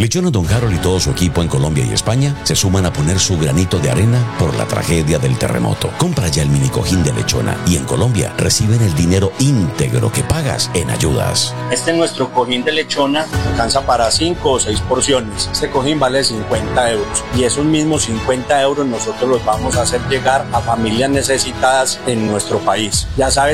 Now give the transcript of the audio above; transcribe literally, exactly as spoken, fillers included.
Lechona Don Carol y todo su equipo en Colombia y España se suman a poner su granito de arena por la tragedia del terremoto. Compra ya el mini cojín de Lechona y en Colombia reciben el dinero íntegro que pagas en ayudas. Este es nuestro cojín de Lechona, alcanza para cinco o seis porciones. Este cojín vale cincuenta euros y esos mismos cincuenta euros nosotros los vamos a hacer llegar a familias necesitadas en nuestro país. Ya sabes